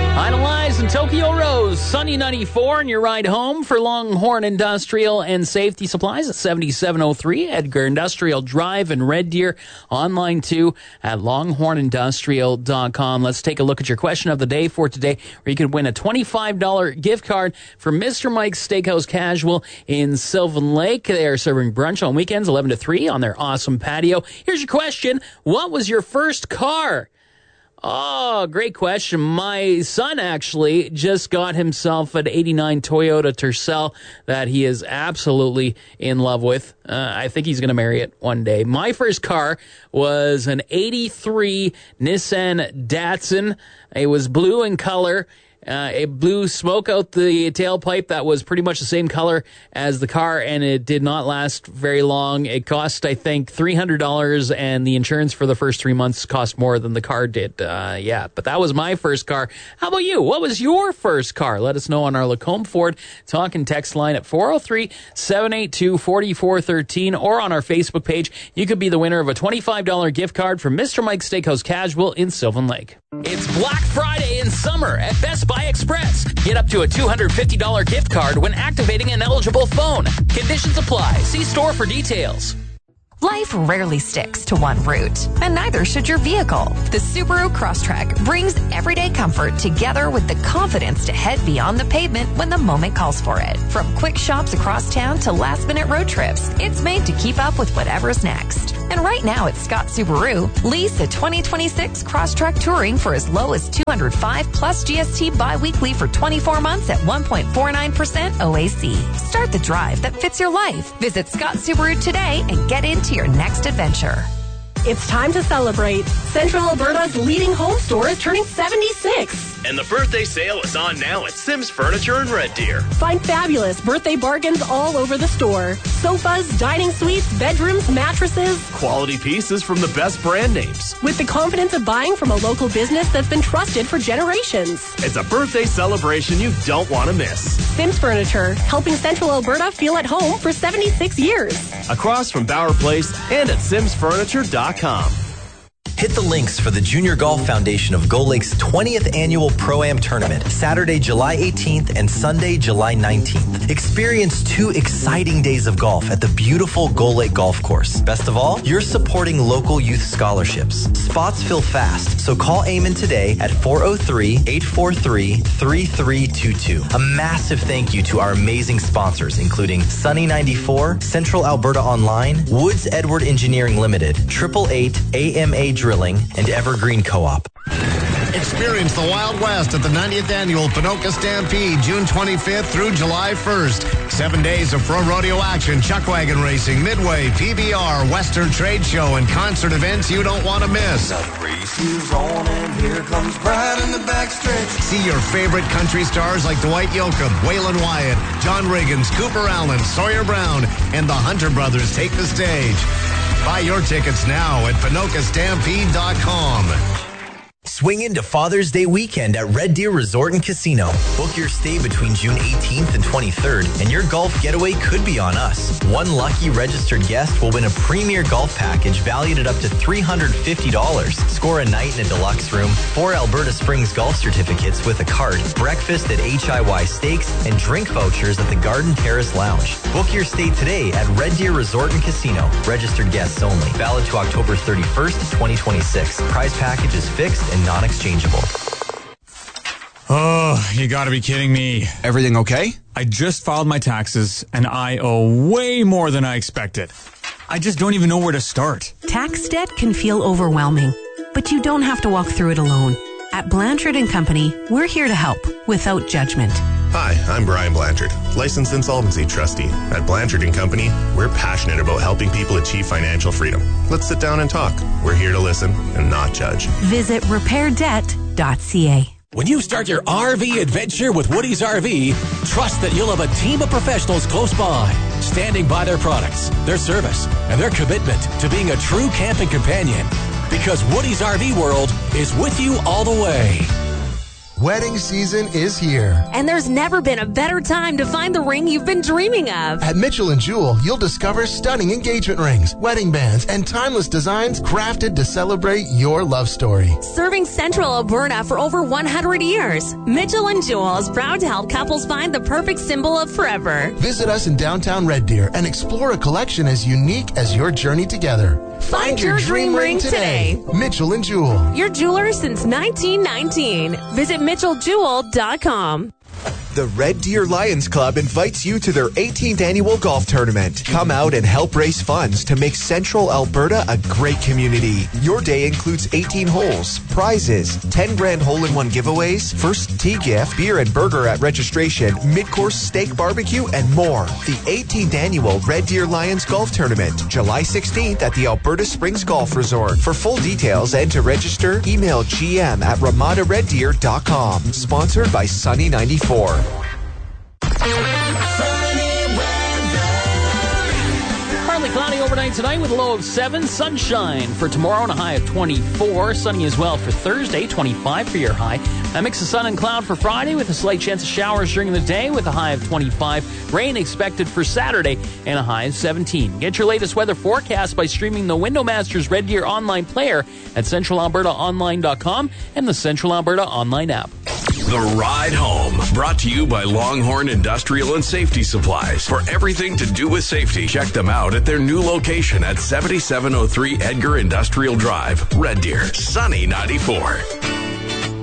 Idolize and Tokyo Rose, Sunny 94, and your ride home for Longhorn Industrial and Safety Supplies at 7703 Edgar Industrial Drive in Red Deer. Online too at longhornindustrial.com. Let's take a look at your question of the day for today, where you could win a $25 gift card from Mr. Mike's Steakhouse Casual in Sylvan Lake. They are serving brunch on weekends 11 to 3 on their awesome patio. Here's your question. What was your first car? Oh, great question. My son actually just got himself an 89 Toyota Tercel that he is absolutely in love with. I think he's going to marry it one day. My first car was an 83 Nissan Datsun. It was blue in color. It blew smoke out the tailpipe that was pretty much the same color as the car, and it did not last very long. It cost, I think, $300, and the insurance for the first 3 months cost more than the car did. But that was my first car. How about you? What was your first car? Let us know on our Lacombe Ford talk and text line at 403-782-4413 or on our Facebook page. You could be the winner of a $25 gift card from Mr. Mike's Steakhouse Casual in Sylvan Lake. It's Black Friday in summer at Best Buy Express. Get up to a $250 gift card when activating an eligible phone. Conditions apply. See store for details. Life rarely sticks to one route, and neither should your vehicle. The Subaru Crosstrek brings everyday comfort together with the confidence to head beyond the pavement when the moment calls for it. From quick shops across town to last-minute road trips, it's made to keep up with whatever's next. And right now at Scott Subaru, lease a 2026 Crosstrek Touring for as low as $205 plus GST bi-weekly for 24 months at 1.49% OAC. Start the drive that fits your life. Visit Scott Subaru today and get into your next adventure. It's time to celebrate. Central Alberta's leading home store is turning 76. And the birthday sale is on now at Sims Furniture in Red Deer. Find fabulous birthday bargains all over the store. Sofas, dining suites, bedrooms, mattresses. Quality pieces from the best brand names. With the confidence of buying from a local business that's been trusted for generations. It's a birthday celebration you don't want to miss. Sims Furniture, helping Central Alberta feel at home for 76 years. Across from Bauer Place and at simsfurniture.com. Hit the links for the Junior Golf Foundation of Gull Lake's 20th annual Pro-Am tournament, Saturday, July 18th and Sunday, July 19th. Experience 2 exciting days of golf at the beautiful Gull Lake Golf Course. Best of all, you're supporting local youth scholarships. Spots fill fast, so call Eamon today at 403-843-3322. A massive thank you to our amazing sponsors, including Sunny 94, Central Alberta Online, Woods Edward Engineering Limited, 888 AMA Drilling, and Evergreen Co-op. Experience the Wild West at the 90th Annual Ponoka Stampede, June 25th through July 1st. 7 days of pro rodeo action, chuck wagon racing, midway, PBR, Western Trade Show, and concert events you don't want to miss. The race is on and here comes Brad in the backstretch. See your favorite country stars like Dwight Yoakam, Waylon Wyatt, John Riggins, Cooper Allen, Sawyer Brown, and the Hunter Brothers take the stage. Buy your tickets now at PonokaStampede.com. Swing into Father's Day weekend at Red Deer Resort and Casino. Book your stay between June 18th and 23rd, and your golf getaway could be on us. One lucky registered guest will win a premier golf package valued at up to $350. Score a night in a deluxe room, 4 Alberta Springs golf certificates with a card, breakfast at HIY Steaks, and drink vouchers at the Garden Terrace Lounge. Book your stay today at Red Deer Resort and Casino. Registered guests only. Valid to October 31st, 2026. Prize package is fixed and non-exchangeable. Oh, you gotta be kidding me. Everything okay? I just filed my taxes and I owe way more than I expected. I just don't even know where to start. Tax debt can feel overwhelming, but you don't have to walk through it alone. At Blanchard & Company, we're here to help without judgment. Hi, I'm Brian Blanchard, licensed insolvency trustee. At Blanchard & Company, we're passionate about helping people achieve financial freedom. Let's sit down and talk. We're here to listen and not judge. Visit repairdebt.ca. When you start your RV adventure with Woody's RV, trust that you'll have a team of professionals close by, standing by their products, their service, and their commitment to being a true camping companion. Because Woody's RV World is with you all the way. Wedding season is here. And there's never been a better time to find the ring you've been dreaming of. At Mitchell & Jewell, you'll discover stunning engagement rings, wedding bands, and timeless designs crafted to celebrate your love story. Serving Central Alberta for over 100 years, Mitchell & Jewell is proud to help couples find the perfect symbol of forever. Visit us in downtown Red Deer and explore a collection as unique as your journey together. Find your dream ring today. Mitchell & Jewell. Your jeweler since 1919. Visit MitchellJewell.com. The Red Deer Lions Club invites you to their 18th annual golf tournament. Come out and help raise funds to make Central Alberta a great community. Your day includes 18 holes, prizes, 10 grand hole-in-one giveaways, first tee gift, beer and burger at registration, mid-course steak barbecue, and more. The 18th annual Red Deer Lions Golf Tournament, July 16th at the Alberta Springs Golf Resort. For full details and to register, email gm@ramadareddeer.com. Sponsored by Sunny 94. Partly cloudy overnight tonight with a low of 7. Sunshine for tomorrow and a high of 24. Sunny as well for Thursday, 25 for your high. A mix of sun and cloud for Friday with a slight chance of showers during the day with a high of 25. Rain expected for Saturday and a high of 17. Get your latest weather forecast by streaming the Window Masters Red Deer online player at CentralAlbertaOnline.com and the Central Alberta Online app. The Ride Home, brought to you by Longhorn Industrial and Safety Supplies. For everything to do with safety, check them out at their new location at 7703 Edgar Industrial Drive, Red Deer, Sunny 94.